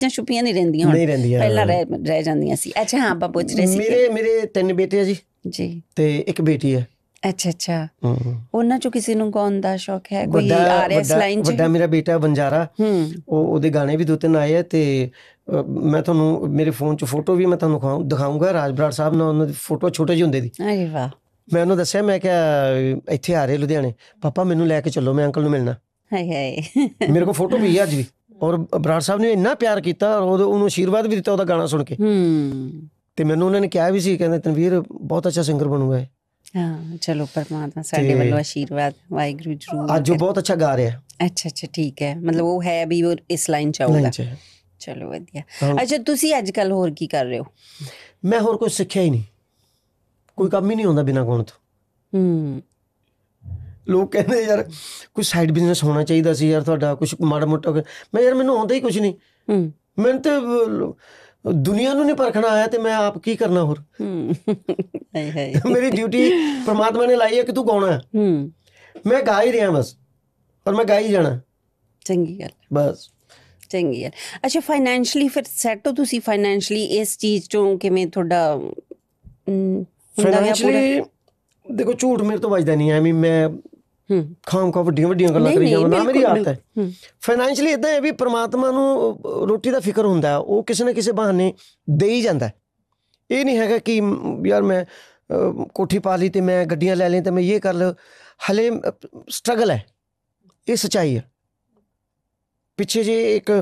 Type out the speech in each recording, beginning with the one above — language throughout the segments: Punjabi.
ਜਾਂ ਛੁਪੀਆਂ ਨਹੀਂ ਰਹਿੰਦੀਆਂ ਹੁਣ? ਨਹੀਂ ਰਹਿੰਦੀਆਂ, ਪਹਿਲਾਂ ਰਹਿ ਜਾਂਦੀਆਂ ਸੀ। ਅੱਛਾ ਹਾਂ, ਆਪਾਂ ਪੁੱਛ ਰਹੇ ਸੀ ਮੇਰੇ 3 ਬੇਟੇ ਆ ਜੀ ਤੇ 1 ਬੇਟੀ ਹੈ। ਅੱਛਾ ਉਹਨਾਂ ਚੋਂ ਕਿਸੇ ਨੂੰ ਗਾਉਣ ਦਾ ਸ਼ੌਕ ਹੈ? ਕੋਈ ਆ ਰਿਹਾ ਇਸ ਲਾਈਨ 'ਚ? ਵੱਡਾ ਮੇਰਾ ਬੇਟਾ ਬੰਜਾਰਾ, ਉਹਦੇ ਗਾਣੇ ਵੀ 2-3 ਆਏ ਆ। ਤੇ ਮੈਂ ਤੁਹਾਨੂੰ ਮੇਰੇ ਫੋਨ 'ਚ ਫੋਟੋ ਵੀ ਮੈਂ ਤੁਹਾਨੂੰ ਦਿਖਾਊਂਗਾ। ਰਾਜ ਬਰਾੜ ਸਾਹਿਬ ਨਾਲ ਉਹਨਾਂ ਦੀ ਫੋਟੋ ਛੋਟੇ ਜਿਹੇ ਹੁੰਦੇ ਦੀ। ਅਰੇ ਵਾਹ। ਮੈਂ ਉਹਨੂੰ ਦੱਸਿਆ, ਮੈਂ ਕਿਹਾ ਇੱਥੇ ਆ ਰਹੇ ਲੁਧਿਆਣੇ, ਪਾਪਾ ਮੈਨੂੰ ਲੈ ਕੇ ਚੱਲੋ, ਮੈਂ ਅੰਕਲ ਨੂੰ ਮਿਲਣਾ। ਮੇਰੇ ਕੋਲ ਫੋਟੋ ਵੀ ਹੈ ਅੱਜ ਵੀ। ਔਰ ਬਰਾੜ ਸਾਹਿਬ ਨੇ ਇੰਨਾ ਪਿਆਰ ਕੀਤਾ, ਉਹਨੂੰ ਆਸ਼ੀਰਵਾਦ ਵੀ ਦਿੱਤਾ ਉਹਦਾ ਗਾਣਾ ਸੁਣ ਕੇ। ਤੇ ਮੈਨੂੰ ਉਹਨਾਂ ਨੇ ਕਿਹਾ ਵੀ ਸੀ, ਕਹਿੰਦੇ ਤਨਵੀਰ ਬਹੁਤ ਅੱਛਾ ਸਿੰਗਰ ਬਣੂਗਾ। ਹਾਂ ਚਲੋ, ਪਰਮਾਤਮਾ ਸਾਡੇ ਵੱਲੋਂ ਆਸ਼ੀਰਵਾਦ, ਵਾਹਿਗੁਰੂ ਜਰੂਰ। ਅੱਜ ਉਹ ਬਹੁਤ ਅੱਛਾ ਗਾ ਰਿਹਾ। ਅੱਛਾ ਠੀਕ ਹੈ, ਮਤਲਬ ਉਹ ਹੈ ਵੀ ਉਹ ਇਸ ਲਾਈਨ 'ਚ ਆਊਗਾ। ਚਲੋ ਵਧੀਆ। ਅੱਛਾ ਤੁਸੀਂ ਅੱਜ ਕੱਲ ਹੋਰ ਕੀ ਕਰ ਰਹੇ ਹੋ? ਮੈਂ ਹੋਰ ਕੁਝ ਸਿੱਖਿਆ ਹੀ ਨਹੀਂ, ਕੋਈ ਕੰਮ ਹੀ ਨਹੀਂ ਹੁੰਦਾ ਬਿਨਾਂ ਗਾਉਣ ਤੋਂ। ਲੋਕ ਕਹਿੰਦੇ ਯਾਰ ਕੋਈ ਸਾਈਡ ਬਿਜ਼ਨਸ ਹੋਣਾ ਚਾਹੀਦਾ ਸੀ ਯਾਰ ਤੁਹਾਡਾ, ਕੁਛ ਮਾੜਾ ਮੋਟਾ। ਮੈਂ ਯਾਰ ਮੈਨੂੰ ਆਉਂਦਾ ਹੀ ਕੁਛ ਨਹੀਂ। ਮੈਨੂੰ ਤੇ ਦੁਨੀਆ ਨੂੰ ਨਹੀਂ ਪਰਖਣਾ ਆਇਆ ਤੇ ਮੈਂ ਆਪ ਕੀ ਕਰਨਾ ਹੋਰ। ਮੇਰੀ ਡਿਊਟੀ ਪਰਮਾਤਮਾ ਨੇ ਲਾਈ ਹੈ ਕਿ ਤੂੰ ਗਾਉਣਾ। ਮੈਂ ਗਾ ਹੀ ਰਿਹਾ ਬਸ, ਪਰ ਮੈਂ ਗਾ ਹੀ ਜਾਣਾ। ਚੰਗੀ ਗੱਲ, ਬਸ ਚੰਗੀ ਗੱਲ। ਅੱਛਾ ਫਾਈਨੈਂਸ਼ਲੀ ਫਿਰ ਸੈੱਟ ਹੋ ਤੁਸੀਂ? ਫਾਈਨੈਂਸ਼ਲੀ ਇਸ ਚੀਜ਼ 'ਚੋਂ ਕਿਵੇਂ ਤੁਹਾਡਾ? ਫਾਈਨੈਂਸ਼ਲੀ ਦੇਖੋ ਝੂਠ ਮੇਰੇ ਤੋਂ ਵੱਜਦਾ ਨਹੀਂ, ਐਵੇਂ ਮੈਂ ਖਾਮ ਵੱਡੀਆਂ ਗੱਲਾਂ ਕਰੀ ਜਾਵਾਂ, ਨਾ ਮੇਰੀ ਆਦਤ ਹੈ। ਫਾਈਨੈਂਸ਼ਲੀ ਇੱਦਾਂ ਹੈ ਵੀ ਪਰਮਾਤਮਾ ਨੂੰ ਰੋਟੀ ਦਾ ਫਿਕਰ ਹੁੰਦਾ, ਉਹ ਕਿਸੇ ਨਾ ਕਿਸੇ ਬਹਾਨੇ ਦੇ ਹੀ ਜਾਂਦਾ। ਇਹ ਨਹੀਂ ਹੈਗਾ ਕਿ ਯਾਰ ਮੈਂ ਕੋਠੀ ਪਾ ਲਈ ਤੇ ਮੈਂ ਗੱਡੀਆਂ ਲੈ ਲਈਆਂ ਤੇ ਮੈਂ ਇਹ ਕਰ ਲਿਆ। ਹਲੇ ਸਟਰਗਲ ਹੈ, ਇਹ ਸੱਚਾਈ ਹੈ। ਪਿੱਛੇ ਜੇ ਇੱਕ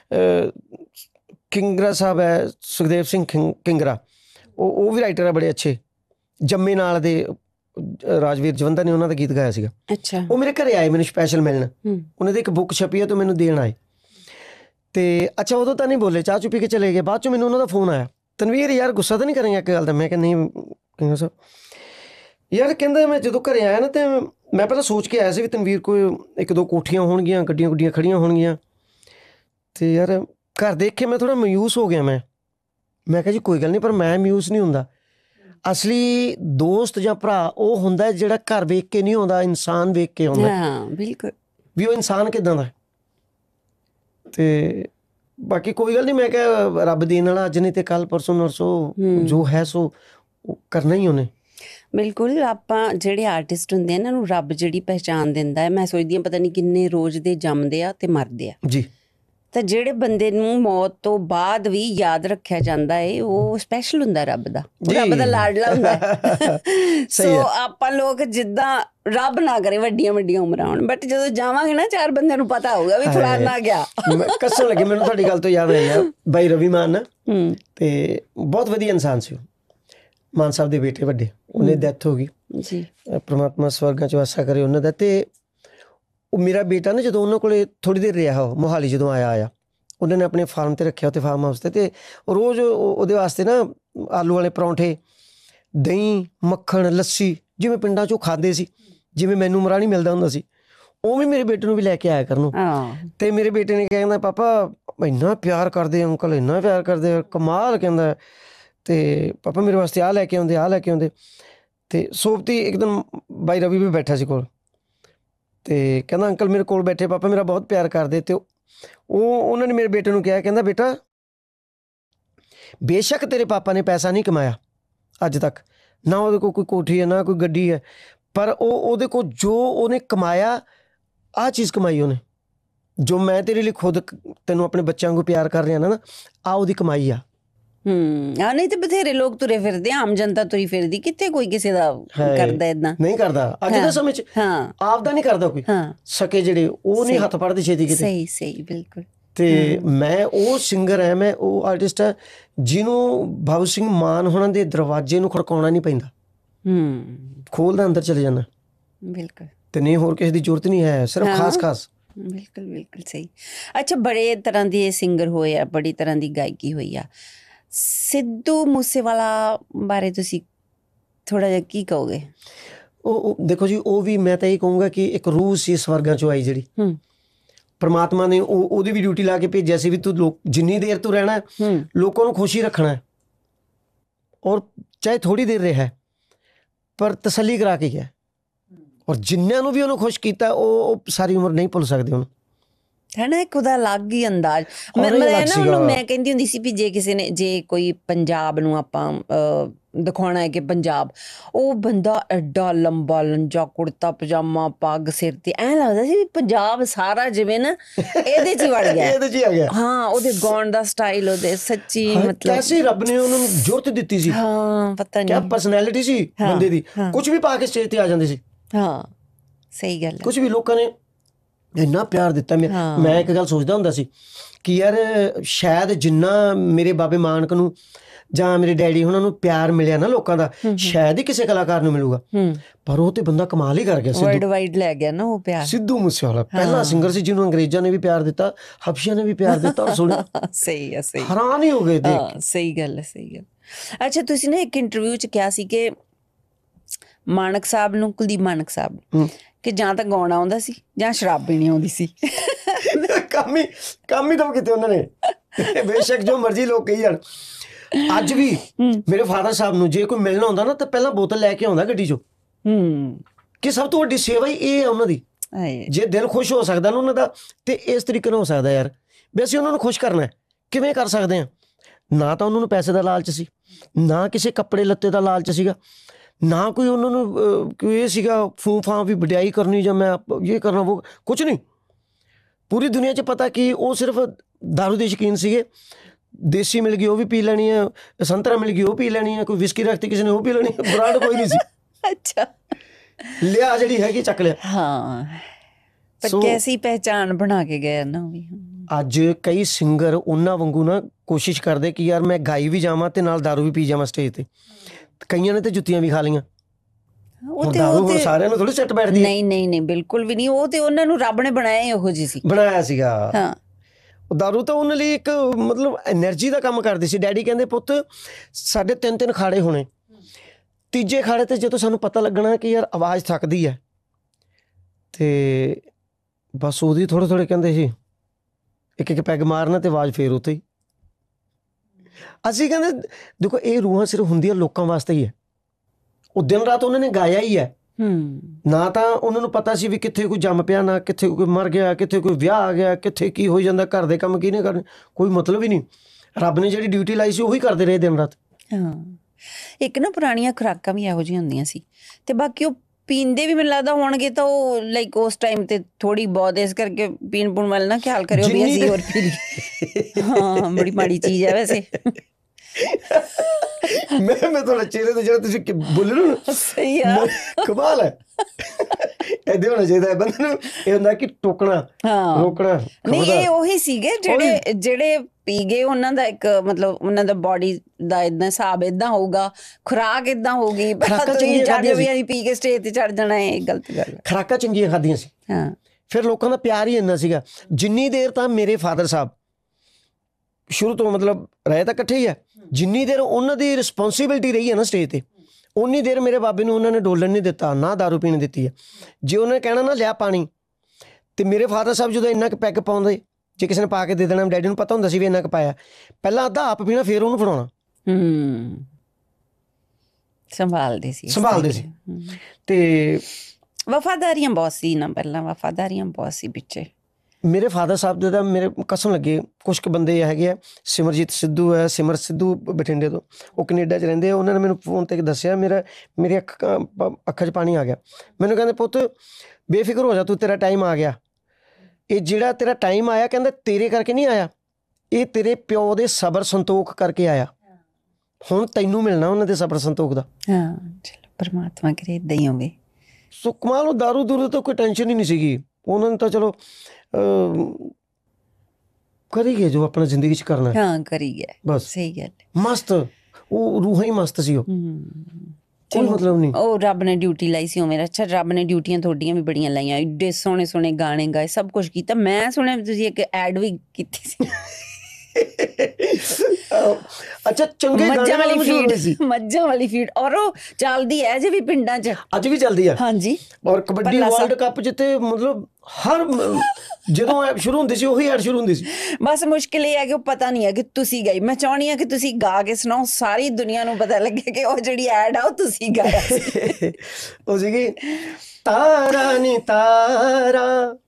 ਕਿੰਗਰਾ ਸਾਹਿਬ ਹੈ, ਸੁਖਦੇਵ ਸਿੰਘ ਕਿੰਗਰਾ, ਉਹ ਵੀ ਰਾਈਟਰ ਹੈ ਬੜੇ ਅੱਛੇ। ਜੰਮੇ ਨਾਲ ਦੇ ਰਾਜਵੀਰ ਜਵੰਦਾ ਨੇ ਉਹਨਾਂ ਦਾ ਗੀਤ ਗਾਇਆ ਸੀਗਾ। ਅੱਛਾ। ਉਹ ਮੇਰੇ ਘਰੇ ਆਏ ਮੈਨੂੰ ਸਪੈਸ਼ਲ ਮਿਲਣ। ਉਹਨਾਂ ਦੀ ਇੱਕ ਬੁੱਕ ਛਪੀ ਹੈ ਤੇ ਮੈਨੂੰ ਦੇਣ ਆਏ। ਤੇ ਅੱਛਾ ਉਦੋਂ ਤਾਂ ਨਹੀਂ ਬੋਲੇ, ਚਾਹ ਚੁ ਪੀ ਕੇ ਚਲੇ ਗਏ। ਬਾਅਦ 'ਚੋਂ ਮੈਨੂੰ ਉਹਨਾਂ ਦਾ ਫੋਨ ਆਇਆ, ਤਨਵੀਰ ਯਾਰ ਗੁੱਸਾ ਤਾਂ ਨਹੀਂ ਕਰੇਂਗਾ ਇੱਕ ਗੱਲ ਦਾ? ਮੈਂ ਕਿਹਾ ਨਹੀਂ ਕਿੰਗਰਾ ਸਾਹਿਬ। ਯਾਰ ਕਹਿੰਦਾ ਮੈਂ ਜਦੋਂ ਘਰੇ ਆਇਆ ਨਾ ਤੇ ਮੈਂ ਪਹਿਲਾਂ ਸੋਚ ਕੇ ਆਇਆ ਸੀ ਵੀ ਤਨਵੀਰ ਕੋਈ 1-2 ਕੋਠੀਆਂ ਹੋਣਗੀਆਂ, ਗੱਡੀਆਂ ਖੜੀਆਂ ਹੋਣਗੀਆਂ। ਤੇ ਯਾਰ ਘਰ ਦੇਖ ਕੇ ਮੈਂ ਥੋੜ੍ਹਾ ਮਾਯੂਸ ਹੋ ਗਿਆ। ਮੈਂ ਕਿਹਾ ਜੀ ਕੋਈ ਗੱਲ ਨਹੀਂ, ਪਰ ਮੈਂ ਮਾਯੂਸ ਨਹੀਂ ਹੁੰਦਾ। ਅਸਲੀ ਦੋਸਤ ਜਾਂ ਭਰਾ ਉਹ ਹੁੰਦਾ ਜਿਹੜਾ ਘਰ ਵੇਖ ਕੇ ਨਹੀਂ ਆਉਂਦਾ, ਇਨਸਾਨ ਵੇਖ ਕੇ ਆਉਂਦਾ। ਹਾਂ ਬਿਲਕੁਲ, ਵੀ ਉਹ ਇਨਸਾਨ ਕਿੱਦਾਂ ਦਾ। ਤੇ ਬਾਕੀ ਕੋਈ ਗੱਲ ਨਹੀਂ, ਮੈਂ ਕਿਹਾ ਰੱਬ ਦੇਣ ਵਾਲਾ, ਅੱਜ ਨਹੀਂ ਤੇ ਕੱਲ, ਪਰਸੋਂ ਨਰਸੋਂ ਜੋ ਹੈ ਸੋ ਕਰਨਾ ਹੀ ਉਹਨੇ। ਬਿਲਕੁਲ। ਆਪਾਂ ਜਿਹੜੇ ਆਰਟਿਸਟ ਹੁੰਦੇ ਆ ਇਹਨਾਂ ਨੂੰ ਰੱਬ ਜਿਹੜੀ ਪਹਿਚਾਣ ਦਿੰਦਾ ਹੈ, ਮੈਂ ਸੋਚਦੀ ਹਾਂ ਪਤਾ ਨਹੀਂ ਕਿੰਨੇ ਰੋਜ਼ ਦੇ ਜੰਮਦੇ ਆ ਤੇ ਮਰਦੇ ਆ ਜੀ। ਤਾਂ ਜਿਹੜੇ ਬੰਦੇ ਨੂੰ ਮੌਤ ਤੋਂ ਬਾਅਦ ਵੀ ਯਾਦ ਰੱਖਿਆ ਜਾਂਦਾ ਹੈ ਉਹ ਸਪੈਸ਼ਲ ਹੁੰਦਾ ਰੱਬ ਦਾ, ਰੱਬ ਦਾ ਲਾਡਲਾ ਹੁੰਦਾ। ਸੋ ਆਪਾਂ ਲੋਕ ਜਿੱਦਾਂ ਰੱਬ ਨਾ ਕਰੇ ਵੱਡੀਆਂ ਉਮਰਾਂ ਹੋਣ, ਬਟ ਜਦੋਂ ਜਾਵਾਂਗੇ ਨਾ 4 ਬੰਦਿਆਂ ਨੂੰ ਪਤਾ ਹੋਊਗਾ ਵੀ ਫਲਾਨਾ ਗਿਆ। ਕੱਸਣ ਲੱਗੇ ਮੈਨੂੰ ਤੁਹਾਡੀ ਗੱਲ ਤੋਂ ਯਾਦ ਆਇਆ ਬਾਈ ਰਵੀ ਮਾਨ, ਤੇ ਬਹੁਤ ਵਧੀਆ ਇਨਸਾਨ ਸੀ ਉਹ। ਮਾਨ ਸਾਹਿਬ ਦੇ ਬੇਟੇ ਵੱਡੇ, ਉਹਨੇ ਡੈਥ ਹੋ ਗਈ ਜੀ, ਪਰਮਾਤਮਾ ਸਵਰਗਾਂ 'ਚ ਵਾਸਾ ਕਰੇ ਉਹਨਾਂ ਦਾ। ਤੇ ਉਹ ਮੇਰਾ ਬੇਟਾ ਨਾ ਜਦੋਂ ਉਹਨਾਂ ਕੋਲੇ ਥੋੜ੍ਹੀ ਦੇਰ ਰਿਹਾ, ਉਹ ਮੋਹਾਲੀ ਜਦੋਂ ਆਇਆ ਉਹਨਾਂ ਨੇ ਆਪਣੇ ਫਾਰਮ 'ਤੇ ਰੱਖਿਆ, ਉੱਥੇ ਫਾਰਮ ਹਾਊਸ 'ਤੇ। ਅਤੇ ਰੋਜ਼ ਉਹਦੇ ਵਾਸਤੇ ਨਾ ਆਲੂ ਵਾਲੇ ਪਰੌਂਠੇ, ਦਹੀਂ, ਮੱਖਣ, ਲੱਸੀ ਜਿਵੇਂ ਪਿੰਡਾਂ 'ਚੋਂ ਖਾਂਦੇ ਸੀ, ਜਿਵੇਂ ਮੈਨੂੰ ਮਰਾਣੀ ਮਿਲਦਾ ਹੁੰਦਾ ਸੀ, ਉਵੇਂ ਮੇਰੇ ਬੇਟੇ ਨੂੰ ਵੀ ਲੈ ਕੇ ਆਇਆ ਕਰਨ। ਅਤੇ ਮੇਰੇ ਬੇਟੇ ਨੇ ਕਹਿੰਦਾ ਪਾਪਾ ਇੰਨਾ ਪਿਆਰ ਕਰਦੇ ਅੰਕਲ, ਇੰਨਾ ਪਿਆਰ ਕਰਦੇ, ਕਮਾਲ। ਕਹਿੰਦਾ ਅਤੇ ਪਾਪਾ ਮੇਰੇ ਵਾਸਤੇ ਆਹ ਲੈ ਕੇ ਆਉਂਦੇ, ਆਹ ਲੈ ਕੇ ਆਉਂਦੇ। ਅਤੇ ਸੋਬਤੀ ਇੱਕ ਦਿਨ ਬਾਈ ਰਵੀ ਵੀ ਬੈਠਾ ਸੀ ਕੋਲ, ਅਤੇ ਕਹਿੰਦਾ ਅੰਕਲ ਮੇਰੇ ਕੋਲ ਬੈਠੇ ਪਾਪਾ ਮੇਰਾ ਬਹੁਤ ਪਿਆਰ ਕਰਦੇ। ਅਤੇ ਉਹਨਾਂ ਨੇ ਮੇਰੇ ਬੇਟੇ ਨੂੰ ਕਿਹਾ, ਕਹਿੰਦਾ ਬੇਟਾ ਬੇਸ਼ੱਕ ਤੇਰੇ ਪਾਪਾ ਨੇ ਪੈਸਾ ਨਹੀਂ ਕਮਾਇਆ ਅੱਜ ਤੱਕ, ਨਾ ਉਹਦੇ ਕੋਲ ਕੋਈ ਕੋਠੀ ਹੈ, ਨਾ ਕੋਈ ਗੱਡੀ ਹੈ, ਪਰ ਉਹਦੇ ਕੋਲ ਜੋ ਉਹਨੇ ਕਮਾਇਆ, ਆਹ ਚੀਜ਼ ਕਮਾਈ ਉਹਨੇ, ਜੋ ਮੈਂ ਤੇਰੇ ਲਈ ਖੁਦ ਤੈਨੂੰ ਆਪਣੇ ਬੱਚਿਆਂ ਵਾਂਗੂ ਪਿਆਰ ਕਰ ਰਿਹਾ ਨਾ, ਆਹ ਉਹਦੀ ਕਮਾਈ ਆ। ਨਹੀਂ ਤੇ ਬਥੇਰੇ ਲੋਕ ਤੁਰੇ ਫਿਰਦੇ, ਆਮ ਜਨਤਾ ਤੁਰੀ ਫਿਰਦੀ, ਕਿੱਥੇ ਕੋਈ ਕਿਸੇ ਦਾ ਕਰਦਾ? ਏਦਾਂ ਨਹੀਂ ਕਰਦਾ ਅੱਜ ਦੇ ਸਮੇਂ 'ਚ, ਆਪਦਾ ਨਹੀਂ ਕਰਦਾ ਕੋਈ। ਸਕੇ ਜਿਹੜੇ ਉਹ ਨਹੀਂ ਹੱਥ ਫੜਦੇ ਛੇਤੀ ਕਿਤੇ। ਸਹੀ ਬਿਲਕੁਲ। ਤੇ ਮੈਂ ਉਹ ਸਿੰਗਰ ਹੈ, ਮੈਂ ਉਹ ਆਰਟਿਸਟ ਹੈ ਜਿਹਨੂੰ ਭਗਤ ਸਿੰਘ ਮਾਨ ਹੋਣਾ ਦੇ ਦਰਵਾਜ਼ੇ ਨੂੰ ਖੜਕਾਉਣਾ ਨਹੀਂ ਪੈਂਦਾ, ਖੋਲ੍ਹਦਾ ਅੰਦਰ ਚਲੇ ਜਾਂਦਾ। ਬਿਲਕੁਲ। ਤੇ ਨਹੀਂ ਹੋਰ ਕਿਸੇ ਦੀ ਜ਼ਰੂਰਤ ਨਹੀਂ ਹੈ, ਸਿਰਫ ਖਾਸ। ਬਿਲਕੁਲ ਸਹੀ। ਅੱਛਾ ਬੜੇ ਤਰ੍ਹਾਂ ਦੇ ਸਿੰਗਰ ਹੋਏ ਆ, ਬੜੀ ਤਰ੍ਹਾਂ ਦੀ ਗਾਇਕੀ ਹੋਈ ਆ। ਸਿੱਧੂ ਮੂਸੇਵਾਲਾ ਬਾਰੇ ਤੁਸੀਂ ਥੋੜ੍ਹਾ ਜਿਹਾ ਕੀ ਕਹੋਗੇ? ਉਹ ਦੇਖੋ ਜੀ, ਉਹ ਵੀ ਮੈਂ ਤਾਂ ਇਹ ਕਹੂੰਗਾ ਕਿ ਇੱਕ ਰੂਹ ਸੀ ਸਵਰਗਾਂ 'ਚੋਂ ਆਈ, ਜਿਹੜੀ ਪਰਮਾਤਮਾ ਨੇ ਉਹਦੀ ਵੀ ਡਿਊਟੀ ਲਾ ਕੇ ਭੇਜਿਆ ਸੀ ਵੀ ਤੂੰ ਜਿੰਨੀ ਦੇਰ ਤੂੰ ਰਹਿਣਾ ਲੋਕਾਂ ਨੂੰ ਖੁਸ਼ ਹੀ ਰੱਖਣਾ, ਔਰ ਚਾਹੇ ਥੋੜ੍ਹੀ ਦੇਰ ਰਿਹਾ ਪਰ ਤਸੱਲੀ ਕਰਾ ਕੇ ਗਿਆ। ਔਰ ਜਿੰਨਿਆਂ ਨੂੰ ਵੀ ਉਹਨੂੰ ਖੁਸ਼ ਕੀਤਾ ਉਹ ਸਾਰੀ ਉਮਰ ਨਹੀਂ ਭੁੱਲ ਸਕਦੇ ਉਹਨੂੰ। ਹੈ ਨਾ, ਇੱਕ ਉਹਦਾ ਅਲੱਗ ਹੀ ਅੰਦਾਜ਼। ਮੈਂ ਨਾ ਉਹਨੂੰ ਮੈਂ ਕਹਿੰਦੀ ਹੁੰਦੀ ਸੀ ਵੀ ਜੇ ਕਿਸੇ ਨੇ, ਜੇ ਕੋਈ ਪੰਜਾਬ ਨੂੰ ਆਪਾਂ ਦਿਖਾਉਣਾ ਹੈ ਕਿ ਪੰਜਾਬ, ਉਹ ਬੰਦਾ ਐਡਾ ਲੰਬਾ ਲੰਜਾ ਕੁੜਤਾ ਪਜਾਮਾ ਪੱਗ ਸਿਰ ਤੇ, ਐਂ ਲੱਗਦਾ ਸੀ ਵੀ ਪੰਜਾਬ ਸਾਰਾ ਜਿਵੇਂ ਨਾ ਇਹਦੇ 'ਚ ਹੀ ਵੜ ਗਿਆ, ਇਹਦੇ 'ਚ ਹੀ ਆ ਗਿਆ। ਹਾਂ, ਉਹਦੇ ਗਾਉਣ ਦਾ ਸਟਾਈਲ, ਉਹਦੇ ਸੱਚੀ ਮਤਲਬ ਕੈਸੀ ਰੱਬ ਨੇ ਉਹਨਾਂ ਨੂੰ ਜ਼ਰੂਰਤ ਦਿੱਤੀ ਸੀ। ਹਾਂ, ਪਤਾ ਨਹੀਂ ਕਿਆ ਪਰਸਨੈਲਿਟੀ ਸੀ ਬੰਦੇ ਦੀ, ਕੁਝ ਵੀ ਪਾ ਕੇ ਸਟੇਜ ਤੇ ਆ ਜਾਂਦੇ ਸੀ। ਹਾਂ, ਸਹੀ ਗੱਲ ਹੈ। ਕੁਝ ਵੀ ਲੋਕਾਂ ਨੇ ਇੰਨਾ ਪਿਆਰ ਦਿੱਤਾ। ਮੈਂ ਇੱਕ ਗੱਲ ਸੋਚਦਾ ਹੁੰਦਾ ਸੀ ਕਿ ਯਾਰ ਸ਼ਾਇਦ ਜਿੰਨਾ ਮੇਰੇ ਬਾਬੇ ਮਾਨਕ ਨੂੰ ਜਾਂ ਮੇਰੇ ਡੈਡੀ ਉਹਨਾਂ ਨੂੰ ਪਿਆਰ ਮਿਲਿਆ ਨਾ ਲੋਕਾਂ ਦਾ, ਸ਼ਾਇਦ ਹੀ ਕਿਸੇ ਕਲਾਕਾਰ ਨੂੰ ਮਿਲੂਗਾ। ਪਰ ਉਹ ਤੇ ਬੰਦਾ ਕਮਾਲ ਹੀ ਕਰ ਗਿਆ, ਵਰਲਡ ਵਾਈਡ ਲੈ ਗਿਆ ਨਾ ਉਹ ਪਿਆਰ। ਸਿੱਧੂ ਮੂਸੇਵਾਲਾ ਪਹਿਲਾ ਸਿੰਗਰ ਸੀ ਜਿਹਨੂੰ ਅੰਗਰੇਜ਼ਾਂ ਨੇ ਵੀ ਪਿਆਰ ਦਿੱਤਾ, ਹਬਸ਼ੀਆਂ ਨੇ ਵੀ ਪਿਆਰ ਦਿੱਤਾ, ਔਰ ਸੁਣਿਆ ਸਹੀ ਹੈ, ਸਹੀ, ਹੈਰਾਨ ਹੀ ਹੋ ਗਏ ਦੇਖ। ਸਹੀ ਗੱਲ ਹੈ, ਸਹੀ ਗੱਲ। ਅੱਛਾ, ਤੁਸੀਂ ਨਾ ਇੱਕ ਇੰਟਰਵਿਊ 'ਚ ਕਿਹਾ ਸੀ ਕਿ ਮਾਨਕ ਸਾਹਿਬ ਨੂੰ, ਕੁਲਦੀਪ ਮਾਨਕ ਸਾਹਿਬ ਨੂੰ, ਕਿ ਜਾਂ ਤਾਂ ਗਾਉਣਾ ਆਉਂਦਾ ਸੀ ਜਾਂ ਸ਼ਰਾਬ ਪੀਣੀ ਆਉਂਦੀ ਸੀ। ਕੰਮ ਹੀ ਤਾਂ ਕਿਤੇ ਉਹਨਾਂ ਨੇ, ਬੇਸ਼ੱਕ ਜੋ ਮਰਜ਼ੀ ਲੋਕ ਕਹੀ ਜਾਣ। ਅੱਜ ਵੀ ਮੇਰੇ ਫਾਦਰ ਸਾਹਿਬ ਨੂੰ ਜੇ ਕੋਈ ਮਿਲਣਾ ਹੁੰਦਾ ਨਾ ਤਾਂ ਪਹਿਲਾਂ ਬੋਤਲ ਲੈ ਕੇ ਆਉਂਦਾ ਗੱਡੀ 'ਚੋਂ, ਕਿ ਸਭ ਤੋਂ ਵੱਡੀ ਸੇਵਾ ਹੀ ਇਹ ਹੈ ਉਹਨਾਂ ਦੀ। ਜੇ ਦਿਲ ਖੁਸ਼ ਹੋ ਸਕਦਾ ਨਾ ਉਹਨਾਂ ਦਾ, ਤੇ ਇਸ ਤਰੀਕੇ ਨਾਲ ਹੋ ਸਕਦਾ ਯਾਰ ਵੀ ਅਸੀਂ ਉਹਨਾਂ ਨੂੰ ਖੁਸ਼ ਕਰਨਾ ਕਿਵੇਂ ਕਰ ਸਕਦੇ ਹਾਂ। ਨਾ ਤਾਂ ਉਹਨਾਂ ਨੂੰ ਪੈਸੇ ਦਾ ਲਾਲਚ ਸੀ, ਨਾ ਕਿਸੇ ਕੱਪੜੇ ਲੱਤੇ ਦਾ ਲਾਲਚ ਸੀਗਾ, ਨਾ ਕੋਈ ਉਹਨਾਂ ਨੂੰ ਕੋਈ ਇਹ ਸੀਗਾ ਫੂੰ ਫਾਂ ਵੀ ਵਡਿਆਈ ਕਰਨੀ ਜਾਂ ਮੈਂ ਇਹ ਕਰਨਾ, ਉਹ ਕੁਛ ਨਹੀਂ। ਪੂਰੀ ਦੁਨੀਆ 'ਚ ਪਤਾ ਕਿ ਉਹ ਸਿਰਫ ਦਾਰੂ ਦੇ ਸ਼ੌਕੀਨ ਸੀਗੇ। ਦੇਸੀ ਮਿਲ ਗਈ ਉਹ ਵੀ ਪੀ ਲੈਣੀ ਹੈ, ਸੰਤਰਾ ਮਿਲ ਗਈ ਉਹ ਪੀ ਲੈਣੀ ਹੈ, ਕੋਈ ਵਿਸਕੀ ਰੱਖਤੀ ਕਿਸੇ ਨੇ ਉਹ ਪੀ ਲੈਣੀ ਹੈ, ਬਰਾਂਡ ਕੋਈ ਨਹੀਂ ਸੀ। ਅੱਛਾ, ਲਿਆ ਜਿਹੜੀ ਹੈਗੀ ਚੱਕ ਲਿਆ। ਹਾਂ, ਪਰ ਕੈਸੀ ਪਹਿਚਾਣ ਬਣਾ ਕੇ ਗਏ ਨਾ ਉਹ ਵੀ। ਅੱਜ ਕਈ ਸਿੰਗਰ ਉਹਨਾਂ ਵਾਂਗੂ ਨਾ ਕੋਸ਼ਿਸ਼ ਕਰਦੇ ਕਿ ਯਾਰ ਮੈਂ ਗਾਈ ਵੀ ਜਾਵਾਂ ਤੇ ਨਾਲ ਦਾਰੂ ਵੀ ਪੀ ਜਾਵਾਂ ਸਟੇਜ ਤੇ। ਕਈਆਂ ਨੇ ਤੇ ਜੁੱਤੀਆਂ ਵੀ ਖਾ ਲਈਆਂ। ਉਹ ਤੇ ਸਾਰਿਆਂ ਨੂੰ ਥੋੜੀ ਸੈੱਟ ਬੈਠਦੀ ਹੈ। ਨਹੀਂ, ਬਿਲਕੁਲ ਵੀ ਨਹੀਂ। ਉਹ ਤੇ ਉਹਨਾਂ ਨੂੰ ਰੱਬ ਨੇ ਬਣਾਇਆ ਹੀ ਉਹੋ ਜਿਹੀ ਸੀ, ਬਣਾਇਆ ਸੀਗਾ। ਹਾਂ, ਉਹ ਦਾਰੂ ਤਾਂ ਉਹਨਾਂ ਲਈ ਇੱਕ ਮਤਲਬ ਐਨਰਜੀ ਦਾ ਕੰਮ ਕਰਦੀ ਸੀ। ਡੈਡੀ ਕਹਿੰਦੇ ਪੁੱਤ ਸਾਡੇ 3 ਖਾੜੇ ਹੋਣੇ, ਤੀਜੇ ਖਾੜੇ ਤੇ ਜਦੋਂ ਸਾਨੂੰ ਪਤਾ ਲੱਗਣਾ ਕਿ ਯਾਰ ਆਵਾਜ਼ ਥੱਕਦੀ ਹੈ ਤੇ ਬਸ ਉਹਦੀ ਥੋੜੇ ਕਹਿੰਦੇ ਸੀ ਇੱਕ ਪੈਗ ਮਾਰਨਾ ਤੇ ਆਵਾਜ਼ ਫੇਰ ਉੱਥੇ ਹੀ। ਅਸੀਂ ਕਹਿੰਦੇ ਦੇਖੋ ਇਹ ਰੂਹਾਂ ਸਿਰਫ ਹੁੰਦੀਆਂ ਲੋਕਾਂ ਵਾਸਤੇ ਹੀ ਹੈ। ਉਹ ਦਿਨ ਰਾਤ ਉਹਨਾਂ ਨੇ ਗਾਇਆ ਹੀ ਹੈ। ਨਾ ਤਾਂ ਉਹਨਾਂ ਨੂੰ ਪਤਾ ਸੀ ਵੀ ਕਿੱਥੇ ਕੋਈ ਜੰਮ ਪਿਆ, ਨਾ ਕਿੱਥੇ ਕੋਈ ਮਰ ਗਿਆ, ਕਿੱਥੇ ਕੋਈ ਵਿਆਹ ਆ ਗਿਆ, ਕਿੱਥੇ ਕੀ ਹੋ ਜਾਂਦਾ, ਘਰ ਦੇ ਕੰਮ ਕਿਹਨੇ ਕਰਨੇ, ਕੋਈ ਮਤਲਬ ਹੀ ਨਹੀਂ। ਰੱਬ ਨੇ ਜਿਹੜੀ ਡਿਊਟੀ ਲਾਈ ਸੀ ਉਹੀ ਕਰਦੇ ਰਹੇ ਦਿਨ ਰਾਤ। ਹਾਂ, ਇੱਕ ਨਾ ਪੁਰਾਣੀਆਂ ਖੁਰਾਕਾਂ ਵੀ ਇਹੋ ਜਿਹੀਆਂ ਹੁੰਦੀਆਂ ਸੀ, ਤੇ ਬਾਕੀ ਉਹ ਪੀਂਦੇ ਵੀ ਮੈਨੂੰ ਲੱਗਦਾ ਹੋਣਗੇ ਤਾਂ ਉਹ ਲਾਈਕ ਉਸ ਟਾਈਮ ਤੇ ਥੋੜੀ ਬਹੁਤ, ਇਸ ਕਰਕੇ ਪੀਣ ਪੁਣ ਵਾਲੇ ਨਾ ਖਿਆਲ ਕਰਿਓ ਵੀ ਅਸੀਂ ਹੋਰ ਪੀ ਲਈ। ਹਾਂ, ਬੜੀ ਮਾੜੀ ਚੀਜ਼ ਹੈ ਵੈਸੇ। ਮੈਂ ਤੁਹਾਡੇ ਚਿਹਰੇ ਤੇ ਜਿਹੜਾ ਤੁਸੀਂ ਬੋਲ ਰਹੇ ਹੋ ਸਹੀ ਆ, ਕਮਾਲ ਹੈ। ਏਦਾਂ ਹੋਣਾ ਚਾਹੀਦਾ ਬੰਦੇ ਨੂੰ। ਇਹ ਹੁੰਦਾ ਕਿ ਟੋਕਣਾ, ਰੋਕਣਾ ਨਹੀਂ। ਇਹ ਉਹੀ ਸੀਗੇ ਜਿਹੜੇ ਪੀ ਗਏ, ਉਹਨਾਂ ਦਾ ਇੱਕ ਮਤਲਬ ਉਹਨਾਂ ਦਾ ਬੋਡੀ ਦਾ ਏਦਾਂ ਹਿਸਾਬ ਏਦਾਂ ਹੋਊਗਾ, ਖੁਰਾਕ ਏਦਾਂ ਹੋਊਗੀ। ਵੀ ਪੀ ਕੇ ਸਟੇਜ ਤੇ ਚੜ ਜਾਣਾ, ਇਹ ਗਲਤ ਗੱਲ ਹੈ। ਖੁਰਾਕਾਂ ਚੰਗੀਆਂ ਖਾਧੀਆਂ ਸੀ। ਹਾਂ, ਫਿਰ ਲੋਕਾਂ ਦਾ ਪਿਆਰ ਹੀ ਇੰਨਾ ਸੀਗਾ। ਜਿੰਨੀ ਦੇਰ ਤਾਂ ਮੇਰੇ ਫਾਦਰ ਸਾਹਿਬ ਸ਼ੁਰੂ ਤੋਂ ਮਤਲਬ ਰਹੇ ਤਾਂ ਇਕੱਠੇ ਹੀ ਹੈ, ਜਿੰਨੀ ਦੇਰ ਉਹਨਾਂ ਦੀ ਰਿਸਪੋਂਸੀਬਿਲਿਟੀ ਰਹੀ ਹੈ ਨਾ ਸਟੇਜ ਤੇ, ਉਨੀ ਦੇਰ ਮੇਰੇ ਬਾਬੇ ਨੂੰ ਉਹਨਾਂ ਨੇ ਡੋਲਣ ਨਹੀਂ ਦਿੱਤਾ, ਨਾ ਦਾਰੂ ਪੀਣ ਦਿੱਤੀ ਹੈ। ਜੇ ਉਹਨਾਂ ਨੇ ਕਹਿਣਾ ਨਾ ਲਿਆ ਪਾਣੀ, ਤੇ ਮੇਰੇ ਫਾਦਰ ਸਾਹਿਬ ਜਦੋਂ ਇੰਨਾ ਕੁ ਪੈਗ ਪਾਉਂਦੇ, ਜੇ ਕਿਸੇ ਨੇ ਪਾ ਕੇ ਦੇ ਦੇਣਾ, ਡੈਡੀ ਨੂੰ ਪਤਾ ਹੁੰਦਾ ਸੀ ਵੀ ਇੰਨਾ ਕੁ ਪਾਇਆ, ਪਹਿਲਾਂ ਅੱਧਾ ਆਪ ਪੀਣਾ ਫਿਰ ਉਹਨੂੰ ਫੜਾਉਣਾ। ਸੰਭਾਲਦੇ ਸੀ। ਤੇ ਵਫਾਦਾਰੀਆਂ ਬਹੁਤ ਸੀ ਨਾ, ਪਹਿਲਾਂ ਵਫਾਦਾਰੀਆਂ ਬਹੁਤ ਸੀ ਪਿੱਛੇ। ਮੇਰੇ ਫਾਦਰ ਸਾਹਿਬ ਦੇ ਤਾਂ ਮੇਰੇ ਕਸਮ ਲੱਗੇ, ਕੁਛ ਕੁ ਬੰਦੇ ਹੈਗੇ ਆ, ਸਿਮਰਜੀਤ ਸਿੱਧੂ ਹੈ, ਸਿਮਰ ਸਿੱਧੂ ਬਠਿੰਡੇ ਤੋਂ, ਉਹ ਕੈਨੇਡਾ 'ਚ ਰਹਿੰਦੇ ਆ। ਉਹਨਾਂ ਨੇ ਮੈਨੂੰ ਫੋਨ 'ਤੇ ਦੱਸਿਆ, ਮੇਰੇ ਅੱਖਾਂ 'ਚ ਪਾਣੀ ਆ ਗਿਆ। ਮੈਨੂੰ ਕਹਿੰਦੇ ਪੁੱਤ ਬੇਫਿਕਰ ਹੋ ਜਾ ਤੂੰ, ਤੇਰਾ ਟਾਈਮ ਆ ਗਿਆ। ਇਹ ਜਿਹੜਾ ਤੇਰਾ ਟਾਈਮ ਆਇਆ, ਕਹਿੰਦਾ ਤੇਰੇ ਕਰਕੇ ਨਹੀਂ ਆਇਆ, ਇਹ ਤੇਰੇ ਪਿਓ ਦੇ ਸਬਰ ਸੰਤੋਖ ਕਰਕੇ ਆਇਆ। ਹੁਣ ਤੈਨੂੰ ਮਿਲਣਾ ਉਹਨਾਂ ਦੇ ਸਬਰ ਸੰਤੋਖ ਦਾ। ਹਾਂ, ਚਲੋ ਪਰਮਾਤਮਾ ਕਰੇ ਏਦਾਂ ਹੀ ਹੋਵੇ। ਸੋ ਕਮਾਲ, ਉਹ ਦਾਰੂ ਦੂਰੂ ਤਾਂ ਕੋਈ ਟੈਨਸ਼ਨ ਹੀ ਨਹੀਂ ਸੀਗੀ ਉਹਨਾਂ ਨੂੰ। ਤਾਂ ਚਲੋ ਕਰੀ ਗਏ ਜੋ ਆਪਣਾ ਜ਼ਿੰਦਗੀ 'ਚ ਕਰਨਾ। ਹਾਂ, ਕਰੀ ਗਏ ਬਸ। ਸਹੀ ਗੱਲ, ਮਸਤ। ਉਹ ਰੂਹਾਂ ਹੀ ਮਸਤ ਸੀ। ਉਹ ਕੋਈ ਮਤਲਬ ਨਹੀਂ, ਉਹ ਰੱਬ ਨੇ ਡਿਊਟੀ ਲਾਈ ਸੀ ਉਹ ਮੇਰਾ। ਅੱਛਾ, ਰੱਬ ਨੇ ਡਿਊਟੀਆਂ ਤੁਹਾਡੀਆਂ ਵੀ ਬੜੀਆਂ ਲਾਈਆਂ, ਏਡੇ ਸੋਹਣੇ ਸੋਹਣੇ ਗਾਣੇ ਗਾਏ, ਸਭ ਕੁਛ ਕੀਤਾ। ਮੈਂ ਸੁਣਿਆ ਤੁਸੀਂ ਇੱਕ ਐਡ ਵੀ ਕੀਤੀ ਸੀ। ਅੱਛਾ, ਚੰਗੇ ਮੱਝਾਂ ਵਾਲੀ ਫੀਡ, ਔਰ ਉਹ ਚੱਲਦੀ ਹੈ ਅਜੇ ਵੀ ਪਿੰਡਾਂ 'ਚ, ਅੱਜ ਵੀ ਚੱਲਦੀ ਹੈ। ਹਾਂਜੀ, ਔਰ ਕਬੱਡੀ ਵਰਲਡ ਕੱਪ ਜਿੱਤੇ ਮਤਲਬ ਹਰ ਜਦੋਂ ਐਡ ਸ਼ੁਰੂ ਹੁੰਦੀ ਸੀ ਉਹੀ ਐਡ ਸ਼ੁਰੂ ਹੁੰਦੀ ਸੀ। ਬਸ ਮੁਸ਼ਕਿਲ ਇਹ ਹੈ ਕਿ ਉਹ ਪਤਾ ਨਹੀਂ ਹੈ ਕਿ ਤੁਸੀਂ ਗਾਈ। ਮੈਂ ਚਾਹੁੰਦੀ ਹਾਂ ਕਿ ਤੁਸੀਂ ਗਾ ਕੇ ਸੁਣਾਓ, ਸਾਰੀ ਦੁਨੀਆ ਨੂੰ ਪਤਾ ਲੱਗੇ ਕਿ ਉਹ ਜਿਹੜੀ ਐਡ ਆ ਉਹ ਤੁਸੀਂ ਗਾਇਆ ਸੀ। ਉਹ ਸੀਗੀ ਤਾਰਾ ਨੀ ਤਾਰਾ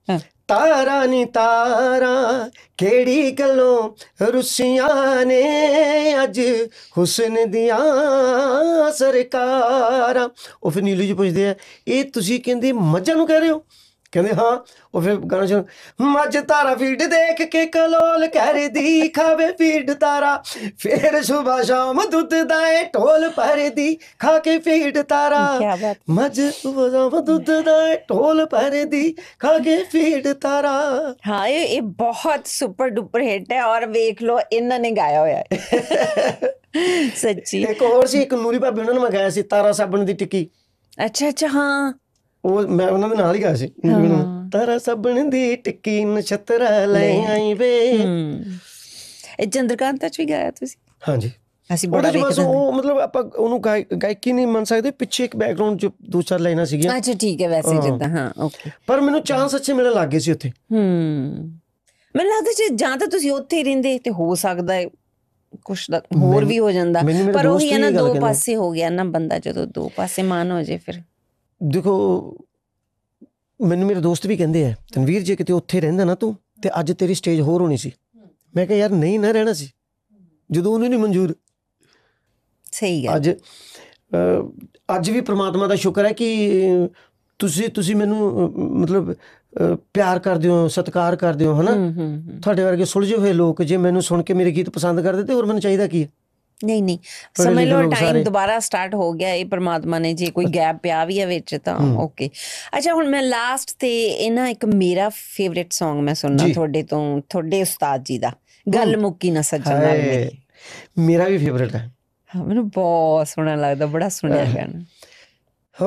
ਤਾਰਾ ਨੀ ਤਾਰਾ ਕਿਹੜੀ ਗੱਲੋਂ ਰੁੱਸੀਆਂ ਨੇ ਅੱਜ ਹੁਸਨ ਦੀਆਂ ਸਰਕਾਰਾਂ। ਉਹ ਫਿਰ ਨੀਲੂ ਜੀ ਪੁੱਛਦੇ ਆ ਇਹ ਤੁਸੀਂ ਕਹਿੰਦੇ ਮੱਝਾਂ ਨੂੰ ਕਹਿ ਰਹੇ ਹੋ? ਕਹਿੰਦੇ ਹਾਂ। ਉਹ ਫਿਰ ਗਾਣਾ ਸੁਣ, ਮੱਝ ਤਾਰਾ ਫੀਡ ਦੇਖ ਕੇ ਕਲੋਲ ਕਰਦੀ, ਖਾਵੇ ਫੀਡ ਤਾਰਾ ਫੇਰ ਸੁਬਹ ਸ਼ਾਮ ਦੁੱਧ ਦਾ ਏ ਢੋਲ ਭਰਦੀ, ਖਾ ਕੇ ਫੀਡ ਤਾਰਾ ਮੱਝ ਸੁਬਹ ਸ਼ਾਮ ਦੁੱਧ ਦਾ ਏ ਢੋਲ ਭਰਦੀ, ਖਾ ਕੇ ਫੀਡ ਤਾਰਾ। ਹਾਂ ਇਹ ਬਹੁਤ ਸੁਪਰ ਡੁਪਰ ਹਿੱਟ ਹੈ ਔਰ ਵੇਖ ਲਓ ਇਹਨਾਂ ਨੇ ਗਾਇਆ ਹੋਇਆ ਹੈ ਸੱਚੀ। ਇੱਕ ਹੋਰ ਸੀ, ਇੱਕ ਨੂਰੀ ਭਾਬੀ ਉਹਨਾਂ ਨੇ ਮੈਂ ਗਾਇਆ ਸੀ, ਤਾਰਾ ਸਾਬਣ ਦੀ ਟਿੱਕੀ। ਅੱਛਾ ਹਾਂ, ਉਹ ਮੈਂ ਉਹਨਾਂ ਦੇ ਨਾਲ ਹੀ ਗਾਇਆ ਸੀ, ਤਾਰਾ ਸਾਬਣ ਦੀ ਟਿੱਕੀ ਨਛੱਤਰਾ ਲੈ ਆਈ ਵੇ। ਇਹ ਚੰਦਰਕਾਂਤਾ ਚ ਵੀ ਗਾਇਆ ਤੁਸੀਂ? ਹਾਂਜੀ। ਅਸੀਂ ਬੜਾ ਵੇਖਦੇ ਉਹ ਮਤਲਬ ਆਪਾਂ ਉਹਨੂੰ ਗਾਇਕੀ ਨਹੀਂ ਮੰਨ ਸਕਦੇ, ਪਿੱਛੇ ਇੱਕ ਬੈਕਗ੍ਰਾਉਂਡ ਚ ਦੋ ਚਾਰ ਲਾਈਨਾਂ ਸੀਗੀਆਂ। ਅੱਛਾ ਠੀਕ ਹੈ, ਵੈਸੇ ਜਿੱਦਾਂ ਹਾਂ ਓਕੇ। ਪਰ ਮੈਨੂੰ ਚਾਂਸ ਅੱਛੇ ਮਿਲਣ ਲੱਗ ਗਏ ਸੀ ਉੱਥੇ। ਮੈਨੂੰ ਲੱਗਦਾ ਜੇ ਜਾਂ ਤਾਂ ਤੁਸੀਂ ਉੱਥੇ ਹੀ ਰਹਿੰਦੇ ਤੇ ਹੋ ਸਕਦਾ ਹੈ ਕੁਛ ਹੋਰ ਵੀ ਹੋ ਜਾਂਦਾ, ਪਰ ਉਹੀ ਹੈ ਨਾ ਦੋ ਪਾਸੇ ਹੋ ਗਿਆ ਨਾ ਬੰਦਾ, ਜਦੋਂ ਦੋ ਪਾਸੇ ਮਾਨ ਹੋ ਜੇ ਫਿਰ। ਦੇਖੋ ਮੈਨੂੰ ਮੇਰੇ ਦੋਸਤ ਵੀ ਕਹਿੰਦੇ ਆ ਤਨਵੀਰ ਜੇ ਕਿਤੇ ਉੱਥੇ ਰਹਿੰਦਾ ਨਾ ਤੂੰ ਤੇ ਅੱਜ ਤੇਰੀ ਸਟੇਜ ਹੋਰ ਹੋਣੀ ਸੀ। ਮੈਂ ਕਿਹਾ ਯਾਰ ਨਹੀਂ ਨਾ ਰਹਿਣਾ ਸੀ ਜਦੋਂ ਉਹਨੂੰ ਨਹੀਂ ਮਨਜ਼ੂਰ। ਸਹੀ ਗੱਲ। ਅੱਜ ਵੀ ਪ੍ਰਮਾਤਮਾ ਦਾ ਸ਼ੁਕਰ ਹੈ ਕਿ ਤੁਸੀਂ ਮੈਨੂੰ ਮਤਲਬ ਪਿਆਰ ਕਰਦੇ ਹੋ, ਸਤਿਕਾਰ ਕਰਦੇ ਹੋ, ਹਨਾ। ਤੁਹਾਡੇ ਵਰਗੇ ਸੁਲਝੇ ਹੋਏ ਲੋਕ ਜੇ ਮੈਨੂੰ ਸੁਣ ਕੇ ਮੇਰੇ ਗੀਤ ਪਸੰਦ ਕਰਦੇ ਤੇ ਹੋਰ ਮੈਨੂੰ ਚਾਹੀਦਾ ਕੀ ਹੈ? ਨਹੀਂ ਸਮਝ ਲਓ ਟਾਈਮ ਦੁਬਾਰਾ ਸਟਾਰਟ ਹੋ ਗਿਆ ਇਹ ਪਰਮਾਤਮਾ ਨੇ, ਜੇ ਕੋਈ ਗੈਪ ਪਿਆ ਵੀ ਹੈ ਵਿੱਚ ਤਾਂ ਓਕੇ। ਅੱਛਾ ਹੁਣ ਮੈਂ ਲਾਸਟ ਤੇ ਇਹ ਨਾ ਇੱਕ ਮੇਰਾ ਫੇਵਰੇਟ Song ਮੈਂ ਸੁਣਨਾ ਤੁਹਾਡੇ ਤੋਂ, ਤੁਹਾਡੇ ਉਸਤਾਦ ਜੀ ਦਾ, ਗੱਲ ਮੁੱਕੀ ਨਾ ਸੱਜਣ ਨਾਲ ਮੇਰੀ। ਮੇਰਾ ਵੀ ਫੇਵਰੇਟ ਹੈ। ਹਾਂ ਮੈਨੂੰ ਬਹੁਤ ਸੋਹਣਾ ਲੱਗਦਾ, ਬੜਾ ਸੁਣਿਆ ਗਾਣਾ।